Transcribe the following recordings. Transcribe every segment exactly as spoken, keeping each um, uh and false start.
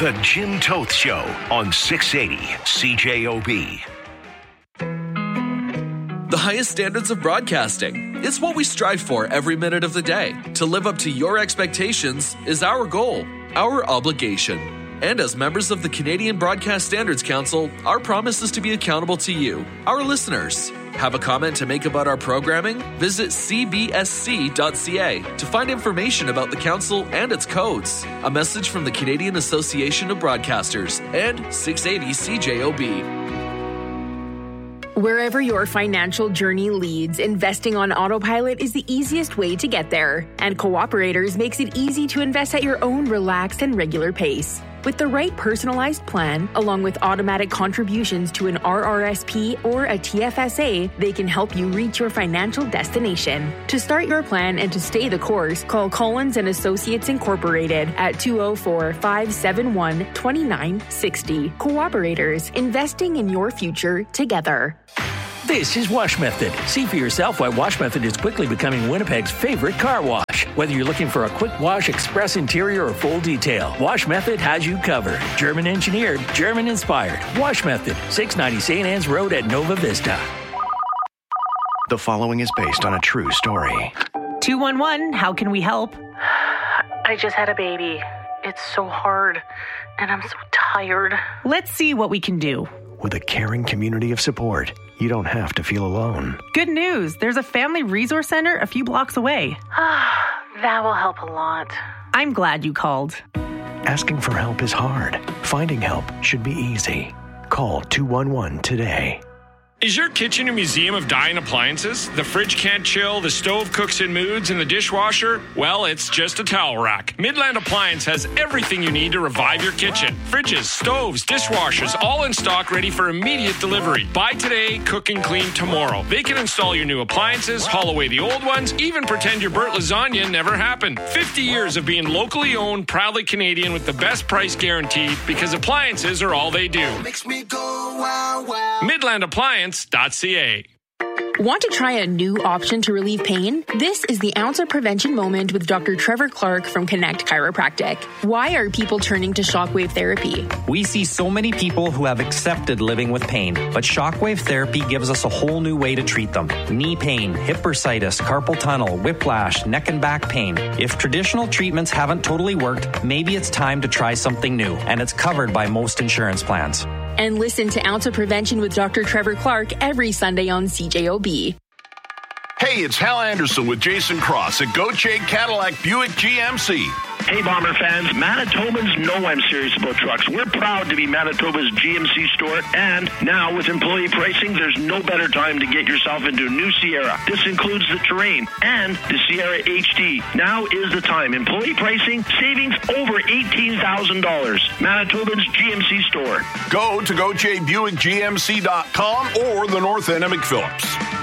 The Jim Toth Show on six eighty C J O B. The highest standards of broadcasting. It's what we strive for every minute of the day. To live up to your expectations is our goal, our obligation. And as members of the Canadian Broadcast Standards Council, our promise is to be accountable to you, our listeners. Have a comment to make about our programming? Visit c b s c dot c a to find information about the council and its codes. A message from the Canadian Association of Broadcasters and six eighty C J O B. Wherever your financial journey leads, investing on autopilot is the easiest way to get there. And Cooperators makes it easy to invest at your own relaxed and regular pace. With the right personalized plan, along with automatic contributions to an R R S P or a T F S A, they can help you reach your financial destination. To start your plan and to stay the course, call Collins and Associates Incorporated at two oh four, five seven one, two nine six oh. Cooperators, investing in your future together. This is Wash Method. See for yourself why Wash Method is quickly becoming Winnipeg's favorite car wash. Whether you're looking for a quick wash, express interior, or full detail, Wash Method has you covered. German engineered, German inspired. Wash Method, six ninety Saint Anne's Road at Nova Vista. The following is based on a true story. two one one, how can we help? I just had a baby. It's so hard, and I'm so tired. Let's see what we can do. With a caring community of support, you don't have to feel alone. Good news. There's a family resource center a few blocks away. That will help a lot. I'm glad you called. Asking for help is hard. Finding help should be easy. Call two one one today. Is your kitchen a museum of dying appliances? The fridge can't chill, the stove cooks in moods, and the dishwasher? Well, it's just a towel rack. Midland Appliance has everything you need to revive your kitchen. Fridges, stoves, dishwashers, all in stock ready for immediate delivery. Buy today, cook and clean tomorrow. They can install your new appliances, haul away the old ones, even pretend your burnt lasagna never happened. fifty years of being locally owned, proudly Canadian with the best price guaranteed because appliances are all they do. Makes me go wow, wow. Midland Appliance. .ca. Want to try a new option to relieve pain? This is the Ounce of Prevention Moment with Doctor Trevor Clark from Connect Chiropractic. Why are people turning to shockwave therapy? We see so many people who have accepted living with pain, but shockwave therapy gives us a whole new way to treat them. Knee pain, hip bursitis, carpal tunnel, whiplash, neck and back pain. If traditional treatments haven't totally worked, maybe it's time to try something new, and it's covered by most insurance plans. And listen to Ounce of Prevention with Doctor Trevor Clark every Sunday on C J O B. Hey, it's Hal Anderson with Jason Cross at Gauthier Cadillac Buick G M C. Hey, Bomber fans, Manitobans know I'm serious about trucks. We're proud to be Manitoba's G M C store, and now with employee pricing, there's no better time to get yourself into a new Sierra. This includes the Terrain and the Sierra H D. Now is the time. Employee pricing, savings over eighteen thousand dollars. Manitoba's G M C store. Go to Gauthier Buick G M C dot com or the North End of McPhillips.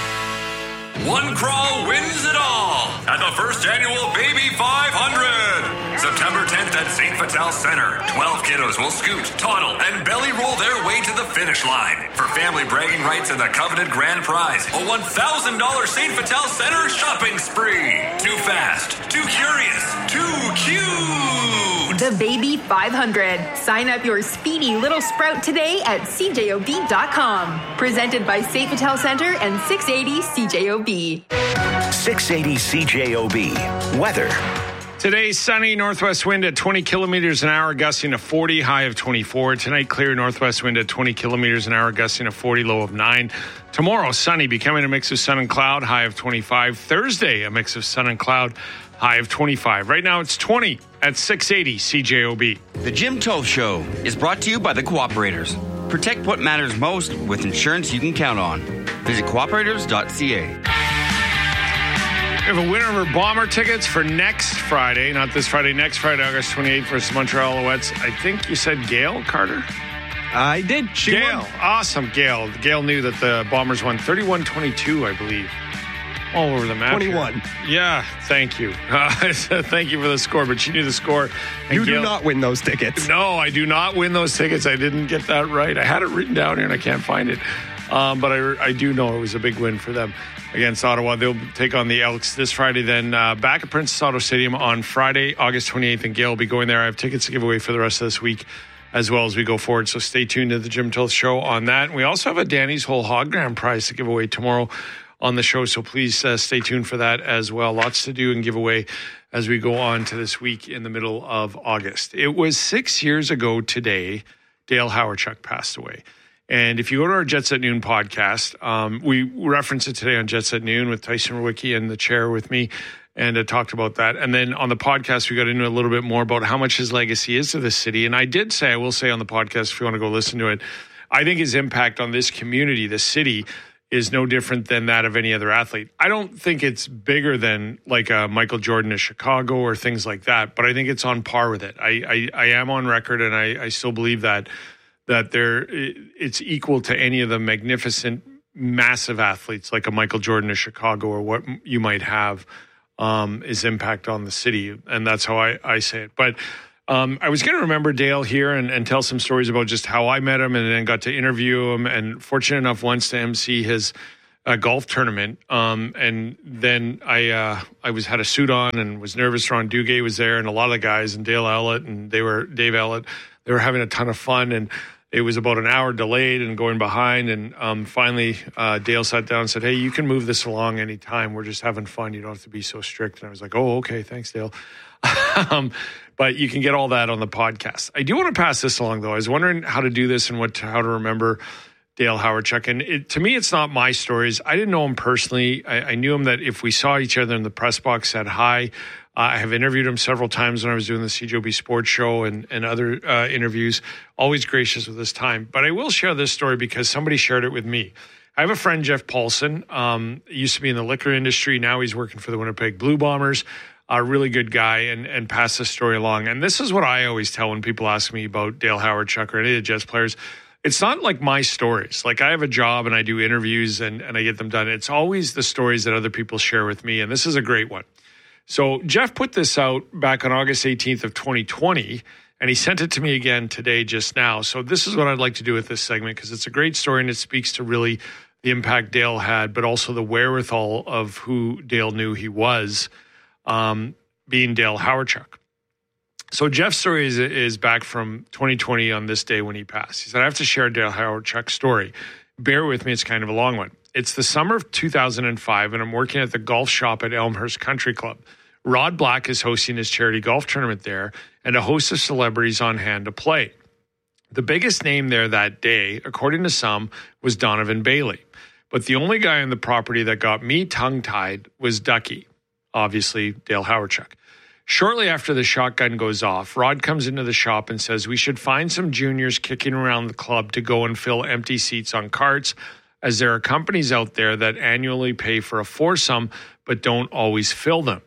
One crawl wins it all at the first annual Baby five hundred. September tenth at Saint Vital Center. twelve kiddos will scoot, toddle, and belly roll their way to the finish line. For family bragging rights and the coveted grand prize, a one thousand dollars Saint Vital Center shopping spree. Too fast, too curious, too cute. The Baby five hundred. Sign up your speedy little sprout today at c j o b dot com. Presented by Saint Vital Center and six eighty C J O B. six eighty C J O B. Weather. Today, sunny, northwest wind at twenty kilometers an hour, gusting to forty, high of twenty-four. Tonight, clear, northwest wind at twenty kilometers an hour, gusting to forty, low of nine. Tomorrow, sunny, becoming a mix of sun and cloud, high of twenty-five. Thursday, a mix of sun and cloud, high of twenty-five. Right now, it's twenty at six eighty C J O B. The Jim Toth Show is brought to you by the Cooperators. Protect what matters most with insurance you can count on. Visit cooperators dot c a. We have a winner of our Bomber tickets for next Friday, not this Friday, next Friday, August twenty-eighth versus Montreal Alouettes. I think you said Gail Carter? I did. She Gail. won. Awesome, Gail. Gail knew that the Bombers won thirty-one twenty-two, I believe. All over the map. twenty-one. Here. Yeah, thank you. Uh, thank you for the score, but she knew the score. And you Gail, do not win those tickets. No, I do not win those tickets. I didn't get that right. I had it written down here and I can't find it. Um, but I, I do know it was a big win for them against Ottawa. They'll take on the Elks this Friday. Then uh, back at Princess Auto Stadium on Friday, August twenty-eighth, and Gail will be going there. I have tickets to give away for the rest of this week as well as we go forward. So stay tuned to the Jim Tilth Show on that. And we also have a Danny's Whole Hog Grand Prize to give away tomorrow on the show. So please uh, stay tuned for that as well. Lots to do and give away as we go on to this week in the middle of August. It was six years ago today, Dale Hawerchuk passed away. And if you go to our Jets at Noon podcast, um, we reference it today on Jets at Noon with Tyson Rowicki and the chair with me, and uh, talked about that. And then on the podcast, we got into a little bit more about how much his legacy is to the city. And I did say, I will say on the podcast, if you want to go listen to it, I think his impact on this community, the city, is no different than that of any other athlete. I don't think it's bigger than like a Michael Jordan of Chicago or things like that, but I think it's on par with it. I, I, I am on record, and I, I still believe that that there it's equal to any of the magnificent, massive athletes like a Michael Jordan of Chicago or what you might have um, is impact on the city. And that's how I, I say it. But um, I was going to remember Dale here and, and tell some stories about just how I met him and then got to interview him, and fortunate enough once to emcee his uh, golf tournament. Um, and then I uh, I was had a suit on and was nervous. Ron Duguay was there and a lot of the guys, and Dale Ellett and they were Dave Ellett. They were having a ton of fun, and it was about an hour delayed and going behind. And um, finally, uh, Dale sat down and said, "Hey, you can move this along anytime. We're just having fun. You don't have to be so strict." And I was like, "Oh, okay. Thanks, Dale." um, but you can get all that on the podcast. I do want to pass this along, though. I was wondering how to do this and what to, how to remember Dale Hawerchuk. And it, to me, it's not my stories. I didn't know him personally. I, I knew him that if we saw each other in the press box, said hi. Uh, I have interviewed him several times when I was doing the C J O B Sports Show and, and other uh, interviews. Always gracious with his time. But I will share this story because somebody shared it with me. I have a friend, Jeff Paulson. Um, used to be in the liquor industry. Now he's working for the Winnipeg Blue Bombers. A really good guy, and, and pass this story along. And this is what I always tell when people ask me about Dale Hawerchuk or any of the Jets players. It's not like my stories. Like I have a job and I do interviews and, and I get them done. It's always the stories that other people share with me. And this is a great one. So Jeff put this out back on August eighteenth of twenty twenty, and he sent it to me again today just now. So this is what I'd like to do with this segment because it's a great story and it speaks to really the impact Dale had, but also the wherewithal of who Dale knew he was, um, being Dale Hawerchuk. So Jeff's story is, is back from twenty twenty on this day when he passed. He said, "I have to share Dale Hawerchuk's story. Bear with me, it's kind of a long one. It's the summer of two thousand five, and I'm working at the golf shop at Elmhurst Country Club. Rod Black is hosting his charity golf tournament there, and a host of celebrities on hand to play. The biggest name there that day, according to some, was Donovan Bailey. But the only guy on the property that got me tongue-tied was Ducky, obviously Dale Hawerchuk. Shortly after the shotgun goes off, Rod comes into the shop and says we should find some juniors kicking around the club to go and fill empty seats on carts, as there are companies out there that annually pay for a foursome but don't always fill them.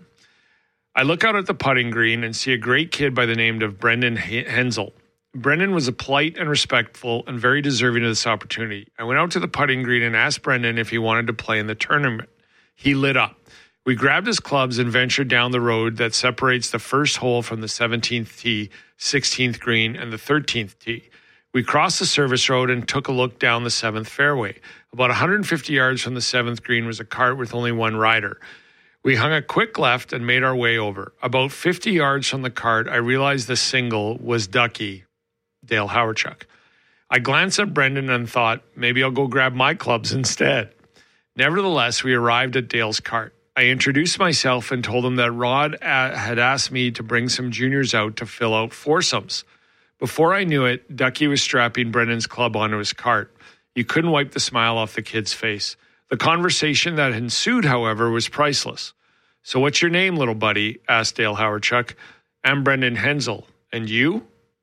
I look out at the putting green and see a great kid by the name of Brendan Hensel. Brendan was a polite and respectful and very deserving of this opportunity. I went out to the putting green and asked Brendan if he wanted to play in the tournament. He lit up. We grabbed his clubs and ventured down the road that separates the first hole from the seventeenth tee, sixteenth green, and the thirteenth tee. We crossed the service road and took a look down the seventh fairway. About one hundred fifty yards from the seventh green was a cart with only one rider. We hung a quick left and made our way over. About fifty yards from the cart, I realized the single was Ducky, Dale Hawerchuk. I glanced at Brendan and thought, maybe I'll go grab my clubs instead. Nevertheless, we arrived at Dale's cart. I introduced myself and told him that Rod a- had asked me to bring some juniors out to fill out foursomes. Before I knew it, Ducky was strapping Brendan's club onto his cart. You couldn't wipe the smile off the kid's face. The conversation that ensued, however, was priceless. "So what's your name, little buddy?" asked Dale Hawerchuk. "I'm Brendan Hensel. And you?"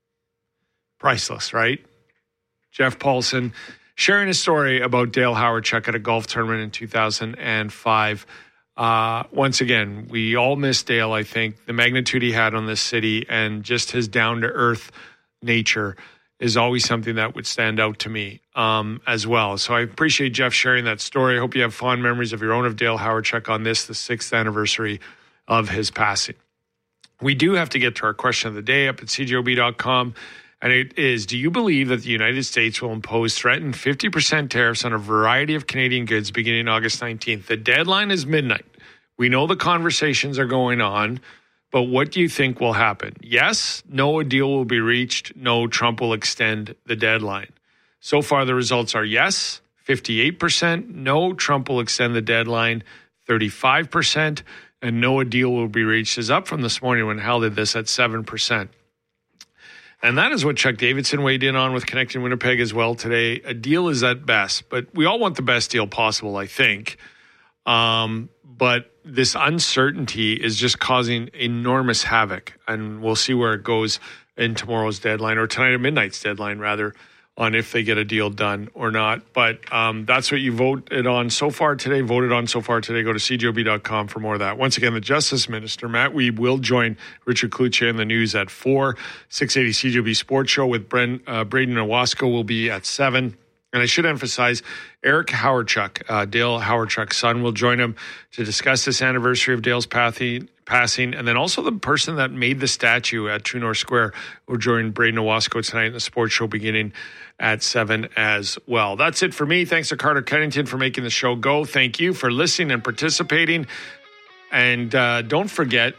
Priceless, right? Jeff Paulson sharing a story about Dale Hawerchuk at a golf tournament in two thousand five. Uh, once again, we all miss Dale, I think. The magnitude he had on this city and just his down-to-earth nature is always something that would stand out to me um, as well. So I appreciate Jeff sharing that story. I hope you have fond memories of your own of Dale Hawerchuk on this, the sixth anniversary of his passing. We do have to get to our question of the day up at C J O B dot com. And it is, do you believe that the United States will impose threatened fifty percent tariffs on a variety of Canadian goods beginning August nineteenth? The deadline is midnight. We know the conversations are going on, but what do you think will happen? Yes, no, a deal will be reached. No, Trump will extend the deadline. So far, the results are yes, fifty-eight percent. No, Trump will extend the deadline, thirty-five percent. And no, a deal will be reached is up from this morning when Hal did this at seven percent. And that is what Chuck Davidson weighed in on with Connecting Winnipeg as well today. A deal is at best, but we all want the best deal possible, I think. Um, but this uncertainty is just causing enormous havoc, and we'll see where it goes in tomorrow's deadline, or tonight at midnight's deadline, rather, on if they get a deal done or not. But um, that's what you voted on so far today, voted on so far today. Go to c j o b dot com for more of that. Once again, the Justice Minister, Matt Wiebe, will join Richard Cloutier in the news at four. six eighty C J O B Sports Show with Bren, uh, Braden Owasco will be at seven. And I should emphasize, Eric Howardchuk, uh, Dale Howardchuk's son, will join him to discuss this anniversary of Dale's passing. Passing, and then also the person that made the statue at True North Square will join Braden Owasco tonight in the sports show beginning at seven as well. That's it for me. Thanks to Carter Cunnington for making the show go. Thank you for listening and participating. And uh, don't forget,